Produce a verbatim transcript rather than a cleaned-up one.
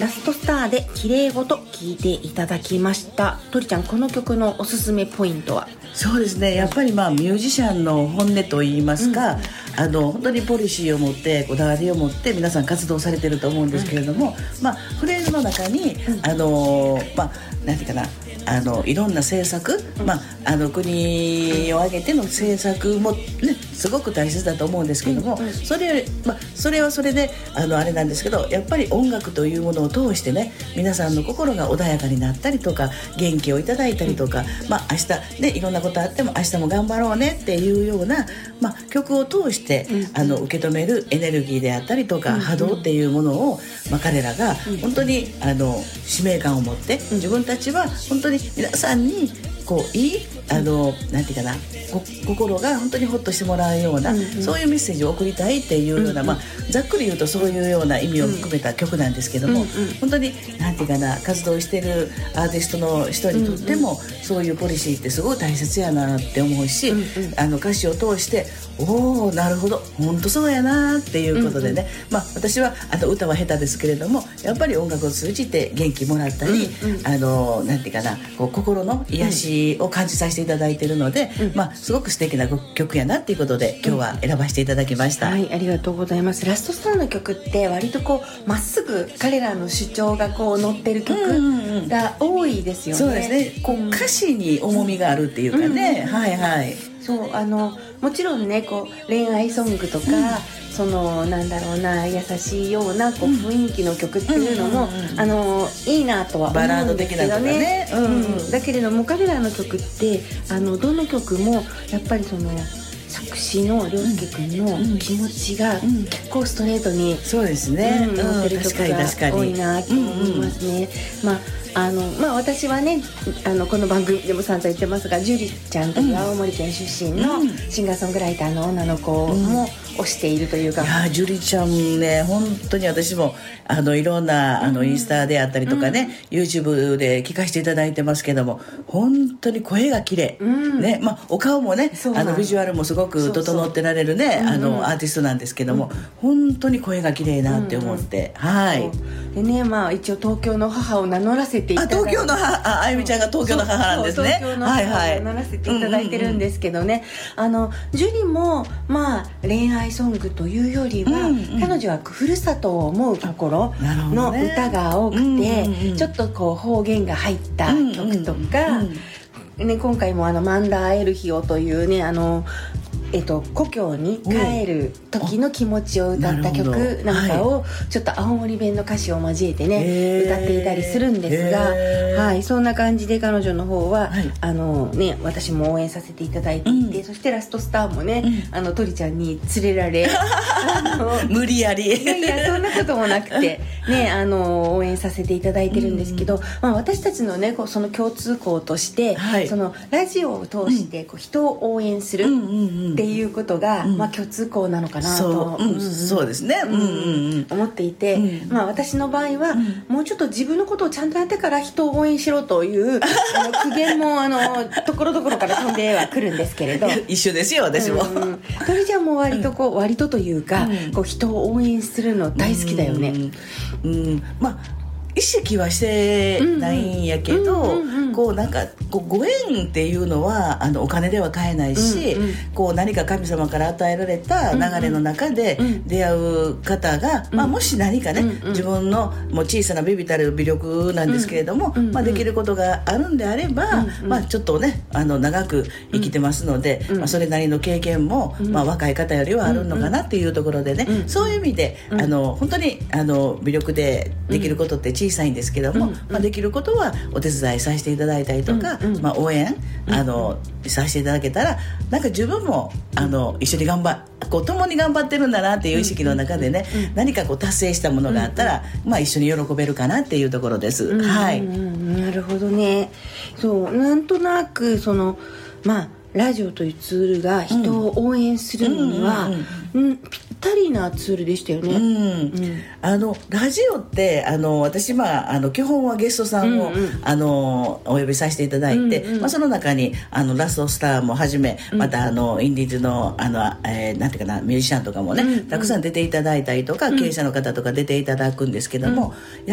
ラストスターで綺麗事聞いていただきました。とりちゃん、この曲のおすすめポイントは？ そうですね、やっぱりまあミュージシャンの本音といいますか、うん、あの本当にポリシーを持ってこだわりを持って皆さん活動されてると思うんですけれども、うん、まあフレーズの中に、うん、あのまあなんていうかな、あのいろんな政策、うん、まあ、あの国を挙げての政策も、ね、すごく大切だと思うんですけども、うんうん、それ、まあ、それはそれであのあれなんですけど、やっぱり音楽というものを通してね、皆さんの心が穏やかになったりとか元気をいただいたりとか、うん、まあ、明日、ね、いろんなことあっても明日も頑張ろうねっていうような、まあ、曲を通して、うん、あの受け止めるエネルギーであったりとか、うん、波動っていうものを、まあ、彼らが本当にあの使命感を持って、うん、自分たちは本当に皆さんにこういいあのなんていうかな、心が本当にホッとしてもらうような、うんうん、そういうメッセージを送りたいっていうような、うんうん、まあ、ざっくり言うとそういうような意味を含めた曲なんですけども、うんうん、本当になんていうかな、活動してるアーティストの人にとっても、うんうん、そういうポリシーってすごい大切やなって思うし、うんうん、あの歌詞を通しておーなるほど本当そうやなっていうことでね、うんうん、まあ、私はあと歌は下手ですけれども、やっぱり音楽を通じて元気もらったり、うんうん、あのなんていうかな、こう心の癒しを感じさせていただいているので、うん、まあ、すごく素敵な曲やなっていうことで今日は選ばせていただきました、 うん、はい、ありがとうございます。ラストスターの曲って割とこうまっすぐ彼らの主張がこう乗ってる曲が多いですよね、 うんうんうん、そうですね、こう歌詞に重みがあるっていうかね、うんうん、はいはい、 そう、あのもちろんね、こう恋愛ソングとか、うん、そのなんだろうな、優しいようなこう雰囲気の曲っていうのも、うんうんうん、あのいいなとは思うんですけどね、うんうん、だけれども彼らの曲ってあのどの曲もやっぱりその作詞の涼介君の気持ちが結構ストレートに、うん、 そうですね、 乗ってる曲が多いなと思いますね、うんうん、まああのまあ、私はね、あのこの番組でも散々言ってますが、ジュリちゃんという青森県出身のシンガーソングライターの女の子も推しているというか、 いやジュリちゃんね、本当に私もあのいろんなあのインスタであったりとかね、うん、YouTube で聞かせていただいてますけども、本当に声が綺麗、うん、ね、まあ、お顔もね、あのビジュアルもすごく整ってられるね、あのアーティストなんですけども、うん、本当に声が綺麗なって思って、うんうん、はい。 でね、まあ、一応東京の母を名乗らせていただいて、 あ、東京の母、あ、あゆみちゃんが東京の母なんですね。 そうそう、東京の母を名乗らせていただいてるんですけどね、あのジュリもまあ恋愛ソングというよりは、うんうん、彼女はふるさとを思う心の歌が多くて、ね、うんうん、ちょっとこう方言が入った曲とか、うんうんうん、ね、今回もあのマンダーエルヒオというね、あのえっと、故郷に帰る時の気持ちを歌った曲なんかをちょっと青森弁の歌詞を交えてね、歌っていたりするんですが、はい、そんな感じで彼女の方は、はい、あのね、私も応援させていただいていて、うん、そしてラストスターもね、うん、あのトリちゃんに連れられあの無理やり、 いやいやそんなこともなくて、ね、あの応援させていただいてるんですけど、うん、まあ、私たちのね、こうその共通項として、はい、そのラジオを通してこう人を応援するっていうことが、うん、まあ、共通項なのかなと、 そう、うんうん、そうですね、うんうんうん、 思っていて、うん、まあ、私の場合は、うん、もうちょっと自分のことをちゃんとやってから人を応援しろというあの苦言もあのところどころから飛んではくるんですけれど一緒ですよ私も、 うん、トリちゃんも割とこう、うん、割とというか、うん、こう人を応援するの大好きだよね、 うんうん、まあ意識はしてないんやけど、うんうんうん、こうなんかこうご縁っていうのはあのお金では買えないし、うんうん、こう何か神様から与えられた流れの中で出会う方が、うんうん、まあ、もし何かね、うんうん、自分のもう小さな微々たる微力なんですけれども、うんうん、まあ、できることがあるんであれば、うんうん、まあ、ちょっとねあの長く生きてますので、うんうん、まあ、それなりの経験も、うん、まあ、若い方よりはあるのかなっていうところでね、うんうん、そういう意味で、うん、あの本当にあの微力でできることって小さいんですけども、うんうん、まあ、できることはお手伝いさせていただいたりとか、うんうん、まあ、応援あの、うん、させていただけたらなんか自分もあの一緒に頑張こう共に頑張ってるんだなっていう意識の中でね、うんうん、何かこう達成したものがあったら、うん、まあ、一緒に喜べるかなっていうところです、うん、はい、 うん、なるほどね。そう、なんとなくそのまあラジオというツールが人を応援するのには、うんうんうんうん、ぴったりなツールでしたよね、うんうん、 あのラジオってあの私、まあ、あの基本はゲストさんを、うんうん、あのお呼びさせていただいて、うんうん、まあ、その中にあのラストスターもはじめ、またあのインディーズの、あの、えー、なんていうかな、ミュージシャンとかもね、うんうん、たくさん出ていただいたりとか、うん、経営者の方とか出ていただくんですけども、うん、